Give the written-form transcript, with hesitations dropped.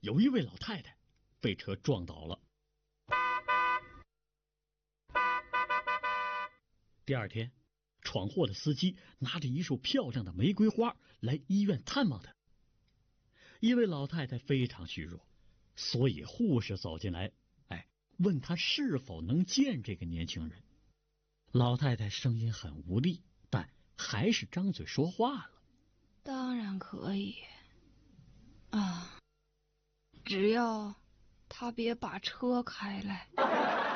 有一位老太太被车撞倒了。第二天，闯祸的司机拿着一束漂亮的玫瑰花来医院探望他。因为老太太非常虚弱，所以护士走进来，问她是否能见这个年轻人。老太太声音很无力，但还是张嘴说话了。 当然可以啊，只要他别把车开来。